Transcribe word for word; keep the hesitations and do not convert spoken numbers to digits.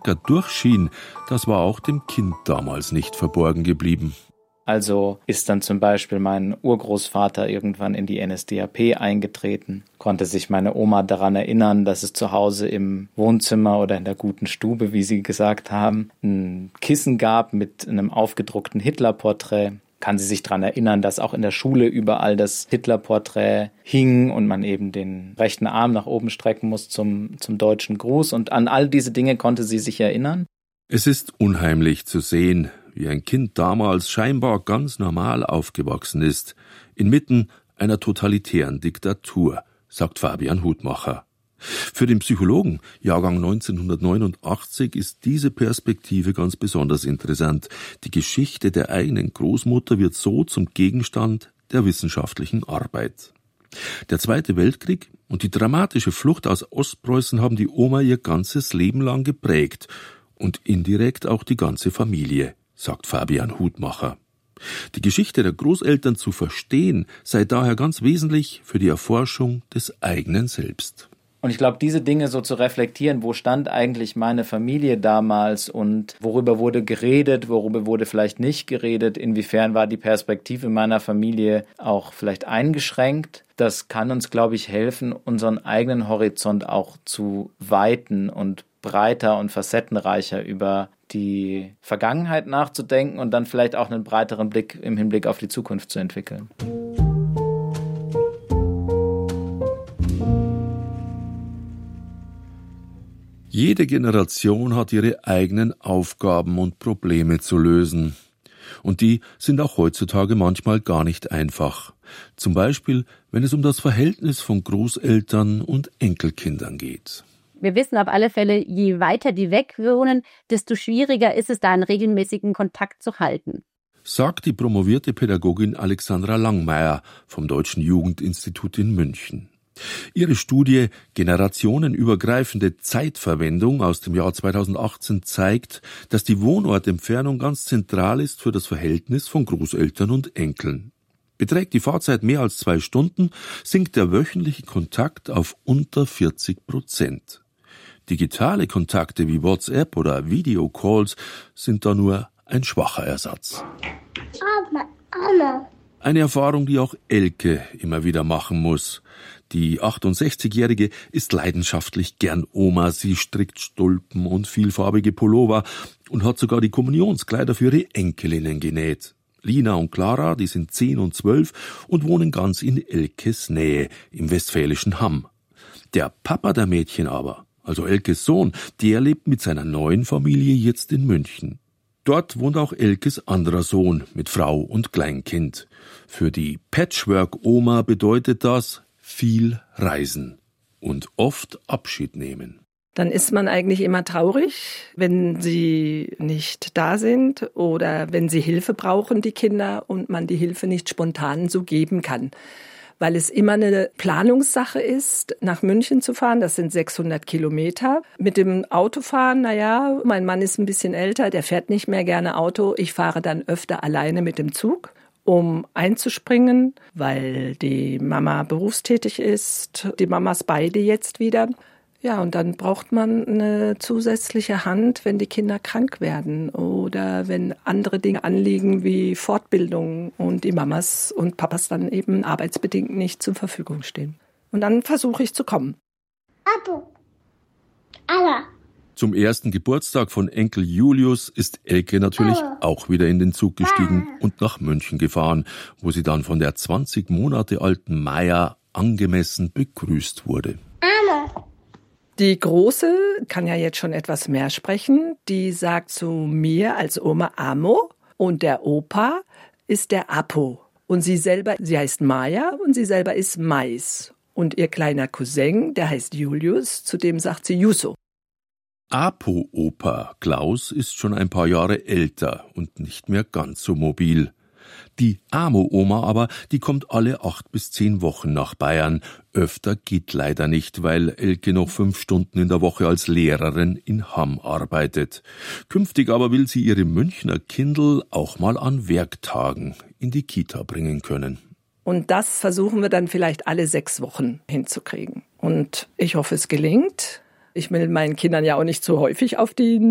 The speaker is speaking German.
stärker durchschien, das war auch dem Kind damals nicht verborgen geblieben. Also ist dann zum Beispiel mein Urgroßvater irgendwann in die N S D A P eingetreten, konnte sich meine Oma daran erinnern, dass es zu Hause im Wohnzimmer oder in der guten Stube, wie sie gesagt haben, ein Kissen gab mit einem aufgedruckten Hitlerporträt. Kann sie sich daran erinnern, dass auch in der Schule überall das Hitlerporträt hing und man eben den rechten Arm nach oben strecken muss zum, zum deutschen Gruß. Und an all diese Dinge konnte sie sich erinnern. Es ist unheimlich zu sehen, wie ein Kind damals scheinbar ganz normal aufgewachsen ist, inmitten einer totalitären Diktatur, sagt Fabian Hutmacher. Für den Psychologen, Jahrgang neunzehnhundertneunundachtzig, ist diese Perspektive ganz besonders interessant. Die Geschichte der eigenen Großmutter wird so zum Gegenstand der wissenschaftlichen Arbeit. Der Zweite Weltkrieg und die dramatische Flucht aus Ostpreußen haben die Oma ihr ganzes Leben lang geprägt und indirekt auch die ganze Familie, sagt Fabian Hutmacher. Die Geschichte der Großeltern zu verstehen, sei daher ganz wesentlich für die Erforschung des eigenen Selbst. Und ich glaube, diese Dinge so zu reflektieren, wo stand eigentlich meine Familie damals und worüber wurde geredet, worüber wurde vielleicht nicht geredet, inwiefern war die Perspektive meiner Familie auch vielleicht eingeschränkt, das kann uns, glaube ich, helfen, unseren eigenen Horizont auch zu weiten und breiter und facettenreicher über die Vergangenheit nachzudenken und dann vielleicht auch einen breiteren Blick im Hinblick auf die Zukunft zu entwickeln. Jede Generation hat ihre eigenen Aufgaben und Probleme zu lösen. Und die sind auch heutzutage manchmal gar nicht einfach. Zum Beispiel, wenn es um das Verhältnis von Großeltern und Enkelkindern geht. Wir wissen auf alle Fälle, je weiter die weg wohnen, desto schwieriger ist es, da einen regelmäßigen Kontakt zu halten. Sagt die promovierte Pädagogin Alexandra Langmeier vom Deutschen Jugendinstitut in München. Ihre Studie Generationenübergreifende Zeitverwendung aus dem Jahr zweitausendachtzehn zeigt, dass die Wohnortentfernung ganz zentral ist für das Verhältnis von Großeltern und Enkeln. Beträgt die Fahrzeit mehr als zwei Stunden, sinkt der wöchentliche Kontakt auf unter vierzig Prozent. Digitale Kontakte wie WhatsApp oder Videocalls sind da nur ein schwacher Ersatz. Anna, Anna. Eine Erfahrung, die auch Elke immer wieder machen muss. Die achtundsechzigjährige ist leidenschaftlich gern Oma. Sie strickt Stulpen und vielfarbige Pullover und hat sogar die Kommunionskleider für ihre Enkelinnen genäht. Lina und Clara, die sind zehn und zwölf und wohnen ganz in Elkes Nähe im westfälischen Hamm. Der Papa der Mädchen aber, also Elkes Sohn, der lebt mit seiner neuen Familie jetzt in München. Dort wohnt auch Elkes anderer Sohn mit Frau und Kleinkind. Für die Patchwork-Oma bedeutet das viel reisen und oft Abschied nehmen. Dann ist man eigentlich immer traurig, wenn sie nicht da sind oder wenn sie Hilfe brauchen, die Kinder, und man die Hilfe nicht spontan so geben kann. Weil es immer eine Planungssache ist, nach München zu fahren. Das sind sechshundert Kilometer. Mit dem Autofahren, naja, mein Mann ist ein bisschen älter, der fährt nicht mehr gerne Auto. Ich fahre dann öfter alleine mit dem Zug, um einzuspringen, weil die Mama berufstätig ist. Die Mamas beide jetzt wieder. Ja, und dann braucht man eine zusätzliche Hand, wenn die Kinder krank werden oder wenn andere Dinge anliegen wie Fortbildung und die Mamas und Papas dann eben arbeitsbedingt nicht zur Verfügung stehen. Und dann versuche ich zu kommen. Abu. Anna. Zum ersten Geburtstag von Enkel Julius ist Elke natürlich auch wieder in den Zug gestiegen und nach München gefahren, wo sie dann von der zwanzig Monate alten Maya angemessen begrüßt wurde. Anna. Die Große kann ja jetzt schon etwas mehr sprechen. Die sagt zu mir als Oma Amo und der Opa ist der Apo. Und sie selber, sie heißt Maya und sie selber ist Mais. Und ihr kleiner Cousin, der heißt Julius, zu dem sagt sie Jusso. Apo-Opa Klaus ist schon ein paar Jahre älter und nicht mehr ganz so mobil. Die Amo-Oma aber, die kommt alle acht bis zehn Wochen nach Bayern. Öfter geht leider nicht, weil Elke noch fünf Stunden in der Woche als Lehrerin in Hamm arbeitet. Künftig aber will sie ihre Münchner Kindl auch mal an Werktagen in die Kita bringen können. Und das versuchen wir dann vielleicht alle sechs Wochen hinzukriegen. Und ich hoffe, es gelingt. Ich will meinen Kindern ja auch nicht zu häufig auf die